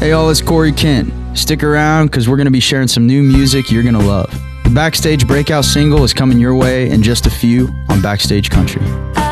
Hey all, it's Corey Kent. Stick around because we're going to be sharing some new music you're going to love. The Backstage breakout single is coming your way in just a few on Backstage Country.